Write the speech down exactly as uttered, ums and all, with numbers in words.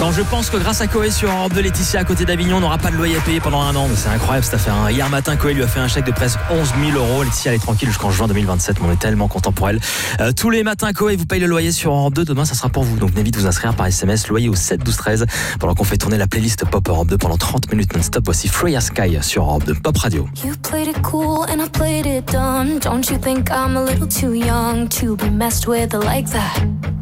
Quand je pense que grâce à Koé sur Europe deux, Laetitia à côté d'Avignon n'aura pas de loyer à payer pendant un an. Mais c'est incroyable cette affaire. Hein. Hier matin, Koé lui a fait un chèque de presque onze mille euros. Laetitia, elle est tranquille jusqu'en juin deux mille vingt-sept. Mais on est tellement content pour elle. Euh, tous les matins, Koé vous paye le loyer sur Europe deux. Demain, ça sera pour vous. Donc n'hésitez pas à vous inscrire par S M S loyer au sept douze treize pendant qu'on fait tourner la playlist Pop Europe deux pendant trente minutes non-stop. Voici Freya Sky sur Europe deux Pop Radio. You played it cool and I played it dumb. Don't you think I'm a little too young to be messed with like that?